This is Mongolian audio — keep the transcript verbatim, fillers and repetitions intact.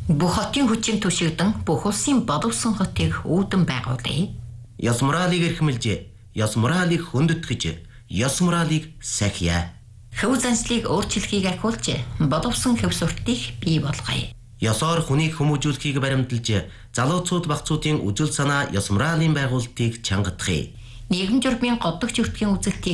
Бүх хотын хүчин түшигдэн бүх улсын боловсон хотыг үүдэн байгуулъя. Ёс моралыг эрхэмлж, ёс моралыг хөндөтгэж, ёс моралыг сахиа. Хөв заншлыг өөрчлөхийг ахиулж, боловсон хөв суртыг бий болгоё. Ёсоор хүнийг хүмүүжүүлэхийг баримталж, залууцууд багцуудын үжил санаа ёс моралын байгуулалтыг чангатгая. Нийгэм журмын годдог зүртгийн үзэгтийг